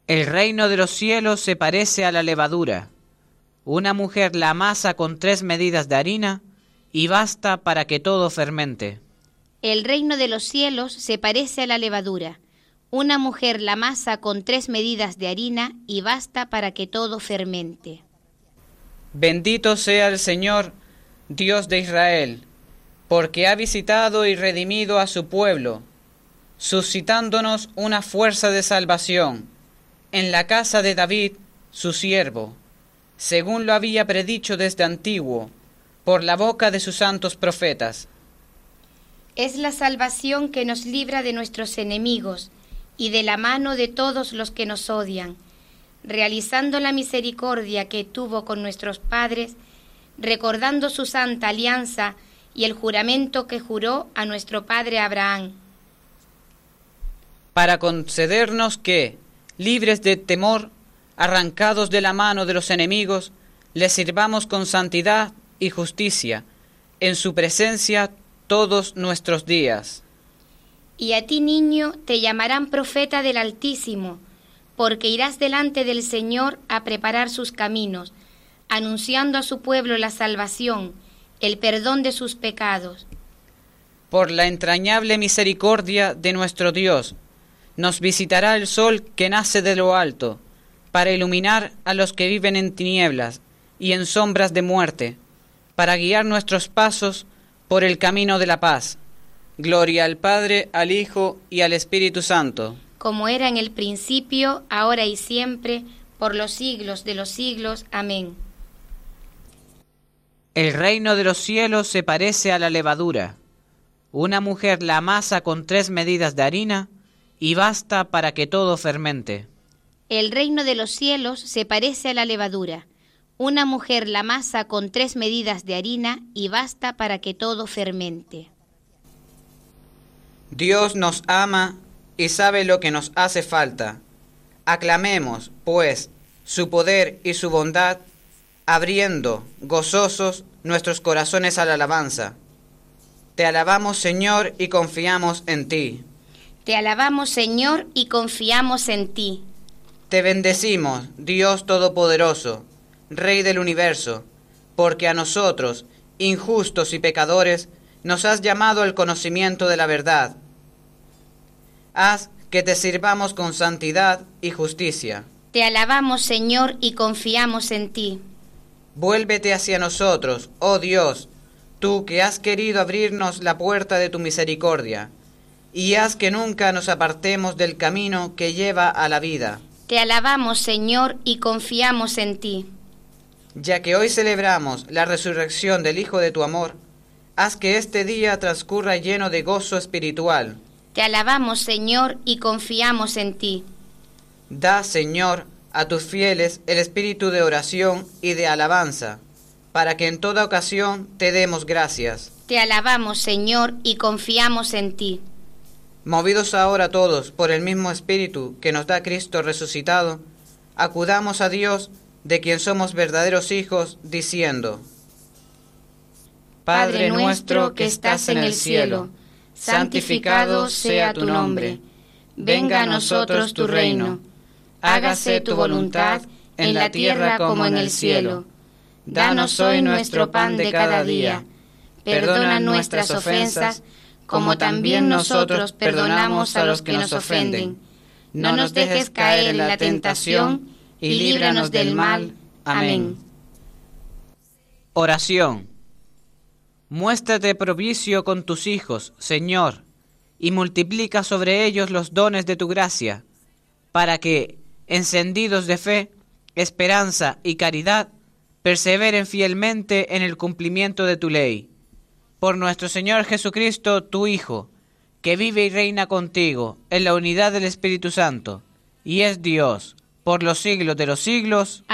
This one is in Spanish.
El reino de los cielos se parece a la levadura. Una mujer la amasa con 3 medidas de harina y basta para que todo fermente. El reino de los cielos se parece a la levadura. Una mujer la amasa con 3 medidas de harina y basta para que todo fermente. Bendito sea el Señor, Dios de Israel, porque ha visitado y redimido a su pueblo, suscitándonos una fuerza de salvación en la casa de David, su siervo, según lo había predicho desde antiguo, por la boca de sus santos profetas. Es la salvación que nos libra de nuestros enemigos y de la mano de todos los que nos odian, realizando la misericordia que tuvo con nuestros padres, recordando su santa alianza y el juramento que juró a nuestro padre Abraham. Para concedernos que, libres de temor, arrancados de la mano de los enemigos, les sirvamos con santidad y justicia, en su presencia todos nuestros días. Y a ti, niño, te llamarán profeta del Altísimo, porque irás delante del Señor a preparar sus caminos, anunciando a su pueblo la salvación, el perdón de sus pecados. Por la entrañable misericordia de nuestro Dios, nos visitará el sol que nace de lo alto, para iluminar a los que viven en tinieblas y en sombras de muerte, para guiar nuestros pasos por el camino de la paz. Gloria al Padre, al Hijo y al Espíritu Santo. Como era en el principio, ahora y siempre, por los siglos de los siglos. Amén. El reino de los cielos se parece a la levadura. Una mujer la amasa con 3 medidas de harina y basta para que todo fermente. El reino de los cielos se parece a la levadura. Una mujer la amasa con 3 medidas de harina y basta para que todo fermente. Dios nos ama y sabe lo que nos hace falta. Aclamemos, pues, su poder y su bondad, abriendo, gozosos, nuestros corazones a la alabanza. Te alabamos, Señor, y confiamos en ti. Te alabamos, Señor, y confiamos en ti. Te bendecimos, Dios Todopoderoso, Rey del universo, porque a nosotros, injustos y pecadores, nos has llamado al conocimiento de la verdad. Haz que te sirvamos con santidad y justicia. Te alabamos, Señor, y confiamos en ti. Vuélvete hacia nosotros, oh Dios, tú que has querido abrirnos la puerta de tu misericordia, y haz que nunca nos apartemos del camino que lleva a la vida. Te alabamos, Señor, y confiamos en ti. Ya que hoy celebramos la resurrección del Hijo de tu amor, haz que este día transcurra lleno de gozo espiritual. Te alabamos, Señor, y confiamos en ti. Da, Señor, a tus fieles el espíritu de oración y de alabanza, para que en toda ocasión te demos gracias. Te alabamos, Señor, y confiamos en ti. Movidos ahora todos por el mismo espíritu que nos da Cristo resucitado, acudamos a Dios, de quien somos verdaderos hijos, diciendo: Padre nuestro que estás en el cielo, santificado sea tu nombre. Venga a nosotros tu reino. Hágase tu voluntad en la tierra como en el cielo. Danos hoy nuestro pan de cada día. Perdona nuestras ofensas, como también nosotros perdonamos a los que nos ofenden. No nos dejes caer en la tentación y líbranos del mal. Amén. Oración. Muéstrate propicio con tus hijos, Señor, y multiplica sobre ellos los dones de tu gracia, para que, encendidos de fe, esperanza y caridad, perseveren fielmente en el cumplimiento de tu ley. Por nuestro Señor Jesucristo, tu Hijo, que vive y reina contigo en la unidad del Espíritu Santo, y es Dios, por los siglos de los siglos.